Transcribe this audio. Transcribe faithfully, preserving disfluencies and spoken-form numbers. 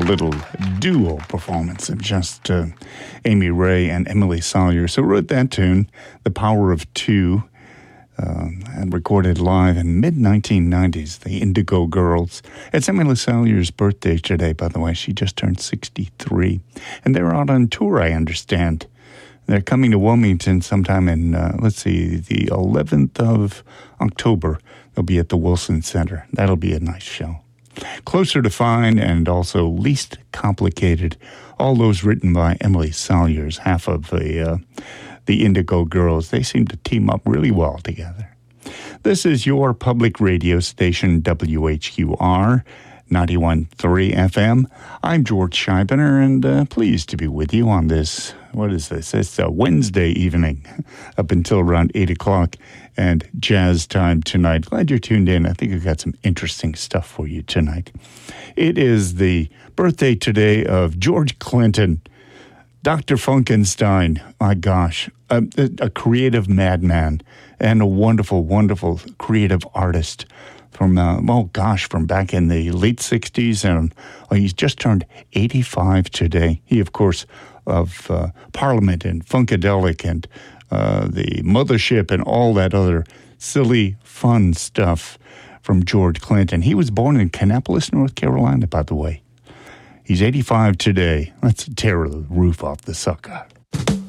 little duo performance of just uh, Amy Ray and Emily Saliers. So wrote that tune, The Power of Two, uh, and recorded live in mid nineteen nineties, the Indigo Girls. It's Emily Saliers' birthday today, by the way. She just turned sixty-three. And they're out on tour, I understand. They're coming to Wilmington sometime in, uh, let's see, the eleventh of October. They'll be at the Wilson Center. That'll be a nice show. Closer to Fine and also Least Complicated. All those written by Emily Saliers, half of the, uh, the Indigo Girls. They seem to team up really well together. This is your public radio station, W H Q R, ninety-one point three F M. I'm George Scheibner, and uh, pleased to be with you on this, what is this? It's a Wednesday evening up until around eight o'clock and jazz time tonight. Glad you're tuned in. I think we've got some interesting stuff for you tonight. It is the birthday today of George Clinton, Doctor Funkenstein. My gosh, a, a creative madman and a wonderful, wonderful creative artist. From, uh, oh gosh, from back in the late sixties, and oh, he's just turned eighty-five today. He, of course, of uh, Parliament and Funkadelic and uh, the Mothership and all that other silly, fun stuff from George Clinton. He was born in Kannapolis, North Carolina, by the way. He's eighty-five today. Let's tear the roof off the sucker.